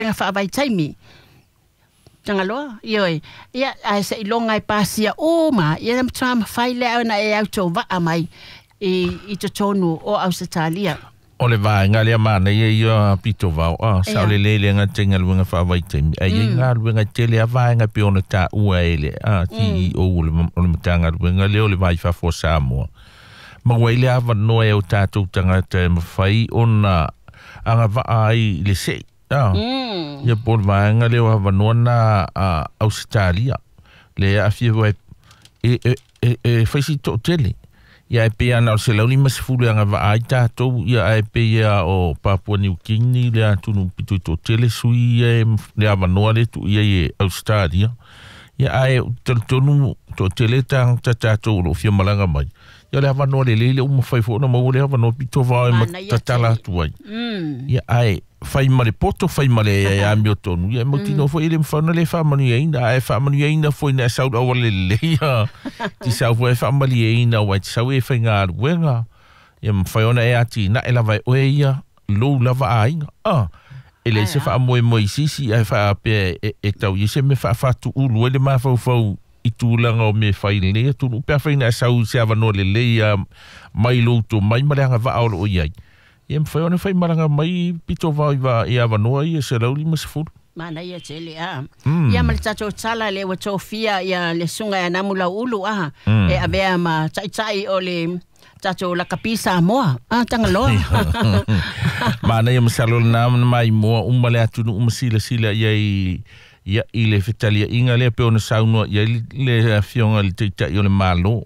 nga whaavai taimi. Tanga loa, ioi. Ia, ai sa ilonga i pāsia ma, ia na mtrama whaile au na e au tō waa mai i to tonu o Ausitalia. O le vai ngā lea mana ia pito vau. Sao le nga tenga luenga whaavai taimi. Ia ngā luenga tele a vai ngā peona tā ua ele. Ti o le matanga luenga leo le vai whafo Samoa. Mawai le awa noe o tātou tangata e mawhai o na anga waa ai le sei. Ia por vaenga leo havanoa na Australia le afia vai e faisi to tele ia e pe ana o se launi masifulu anga va ai tātou ia e pe ia o Papua New Guinea le atunu pitu to tele sui le havanoa le tu ia e Australia ia ai tonu to tele tang tātou lo fia malanga mai ia le havanoa le umawhai fo na mau le havanoa pito vai matatala tuai ia ai fai male poto fai male ya mio tonu ya motino foi ele mfana le famani ainda e famani ainda foi na saud o le ya ti sa foi famani ainda wa ti sa we fenga wenga ya mfai ona e ati na ela vai oia lo lava ainga ele se fa moi sisi e fa pe e tau se me fa tu ulu ele ma fa i tūlanga o me fai le tu pe fa na sau se ava no le ya mai lo to mai malanga va o iai ia mwhai ona whai maranga mai pito vai wa i awa noa i e se rauli masifuru. Mana ia tele Ia ma le tatou tala le wa tofia ia le sunga ya namula ulu e avea ma tai o le tatou la kapisa moa. Tanga loa. Mana ia masalo na mai moa umale atunu umasila ia i le fitalia inga le pe ona saunua ia le fionga le teita i o le malo.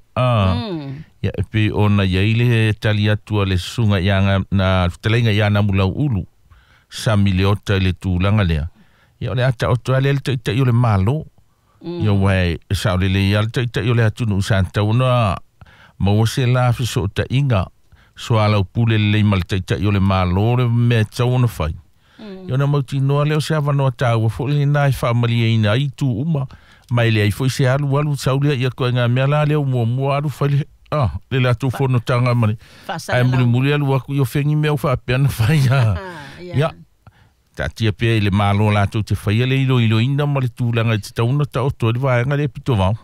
Ya pe ona ia ile talia tua le sunga yanga na telenga yana mula ulu sa miliota le tulanga lea ya ole ata o toale le te yo le malo yo wai sa le ya te yo le atunu santa una mo se la fiso ta inga so ala pule le mal te yo le malo le me tsona fai yo na mo tino le se ava no ta o fo le nai family ina i tu uma mai le foi se alu sa le ya ko nga me la le mo alu fai le la tu fono tanga mani ai muri alu aku yo fengi me o fa pena fai ya ta tia pe le malo la tu te fai le ilo ina mali tu langa te tauna ta o to va nga le pito va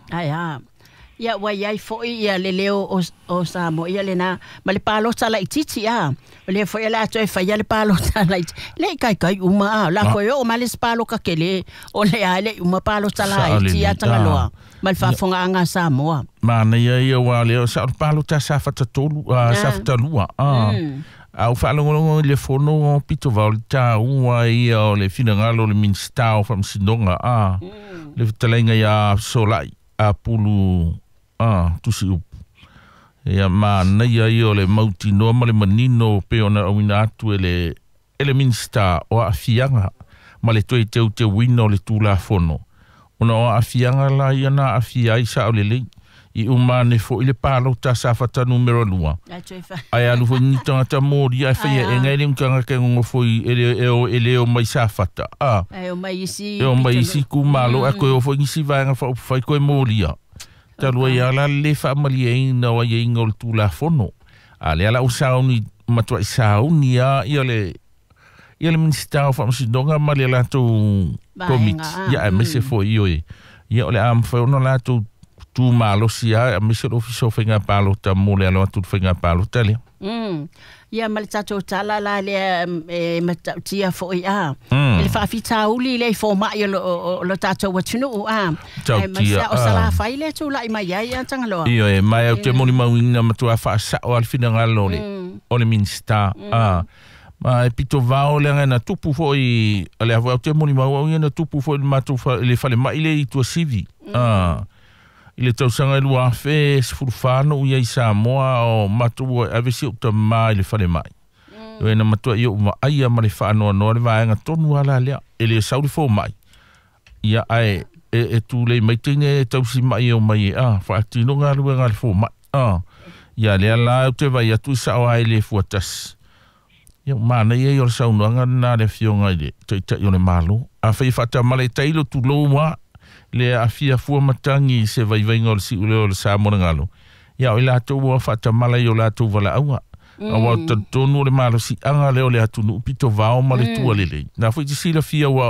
ya wa ya fo ya le leo o Samoa ya le na mali palo sala ititi le fo ya la to fai ya le palo sala le kai uma la ko yo mali palo ka kele o le ale uma palo sala iti ya tangaloa mal fa fonga anga Samoa mana ia wa le sa palo ta sa fa tolu sa fa lua au fa longo le fono pito volta ua ia o le finangalo le minstao from Sinonga le talenga ya solai a pulu tusi up ia mana ia le mauti no male manino pe ona wina atu ele minsta o afianga male toi te wino le tula fono ona o afianga la ia na afia isa o le i umane fo ile palo ta safata numero 2 ai alu fo ni tanga mori ai fa e ngai nganga ke ngo fo ele o mai safata o mai isi ku malo a ko fo isi va nga fa ko mori ta lo ia la le family e no ia ngol tu la fono ale ala usauni matwa isauni ia le minister of Sinonga mali la tu komit ia me se fo ia ole am fo no la tu malo sia mission officer finga palo ta mole alo tu finga palo tele ia mal tato tala la le tia fo ia ele fa fita uli le fo ma yo lo tato watunu ma o sala faile tu la mai ia tangalo io e mai o te moni mawina matua fa sa o al finangalo le minsta ma pito vao le na tupu fo i ale avo te moni mawina na tupu fo matu le fale mai le i tu civi ile tau sanga lua fe sfurfano ia i Samoa o matu avesi o ta mai le fale mai e na matu ia uma aia mare whaano no le vaenga tonu ala lea ele sauri fo mai ia ai e tu le mai tine tau si mai o mai whaatino ngā rua ngā fo mai ia lea la te vai atu sa o ai le fuatas ia mana ia i o le saunuanga na le fionga i le te i o le malo a whai whata male tailo tu lo mua le afia fua matangi se vai ngol si ule o le Samoa ngalo ia o la to wa fata mala yo la to vala aua Awa tonu le malo si anga leo le atunu pito vao ma le tua lele. Na fo i sila fia wa